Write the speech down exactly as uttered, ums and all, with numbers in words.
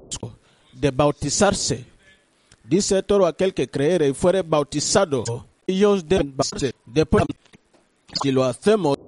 de bautizarse. Dice todo aquel que creere y fuere bautizado, ellos deben bautizarse. Después, si lo hacemos,